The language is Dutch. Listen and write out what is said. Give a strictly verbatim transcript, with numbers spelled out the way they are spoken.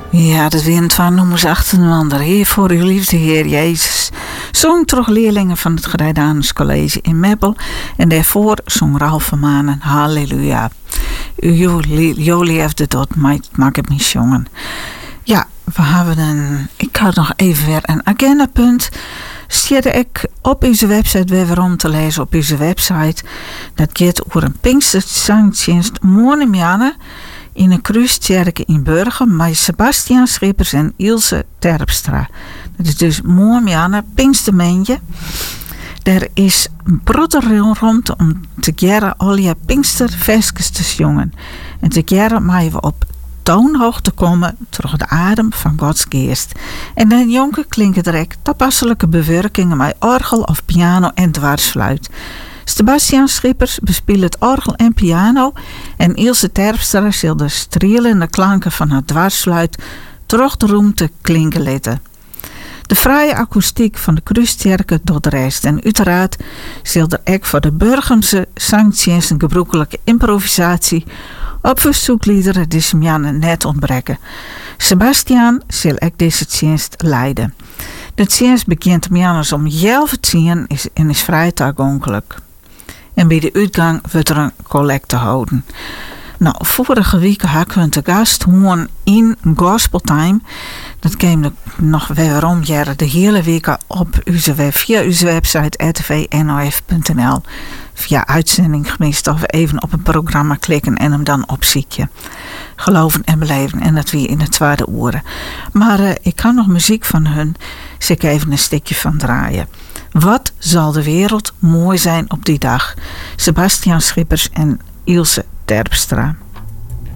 Ja, dat weer twee nummers achter een ander. Heer voor uw liefde, Heer Jezus. Zong toch leerlingen van het Grijdanus College in Meppel. En daarvoor zong Ralf van Manen, Halleluja. Uw liefde dat maak ik niet jongen. Ja, we hebben een... Ik had nog even weer een agendapunt. Zet ik op onze website weer waarom te lezen op onze website. Dat gaat over een Pinksterzangdienst morgenmiddag in een kruiskerk in Burgum met Sebastian Schippers en Ilse Terpstra. Dat is dus morgenmiddag, Pinkstermiddag. Er is een broederreel rond om te jaren al je Pinksterfestjes te zongen. En te jaren maken we op toonhoogte komen door de adem van Gods geest. En dan jonker klinken direct toepasselijke bewerkingen met orgel of piano en dwarsfluit. Sebastian Schippers bespeelt het orgel en piano en Ilse Terpstra zal de strelende klanken van het dwarsfluit terug de ruimte klinken laten. De fraaie akoestiek van de kruiskerken doorreist en uiteraard zal er ook voor de Burgumse zangdienst een gebruikelijke improvisatie op verzoekliederen die Semjanen net ontbreken. Sebastian zal ook deze dienst leiden. De dienst begint Semjaners om half tien en is vrij toegankelijk. En bij de uitgang wordt er een collecte houden. Nou, vorige week had ik te gast gewoon in Gospeltime. Dat kwam nog weer om jaren de hele week op onze web, via onze website r t v n o f punt n l. Via uitzending gemist of even op een programma klikken en hem dan opzieken. Geloven en beleven en dat weer in de tweede oren. Maar uh, ik kan nog muziek van hun, dus ik even een stukje van draaien. Wat zal de wereld mooi zijn op die dag? Sebastian Schippers en Ilse Terpstra.